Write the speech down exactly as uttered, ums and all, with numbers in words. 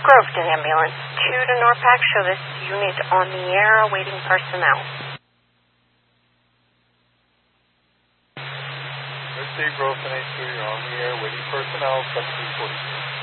Groveton Ambulance, two to Norpac. Show this unit on the air awaiting personnel. Steve Groveton, eight two, you're on the air waiting personnel, seven three four two.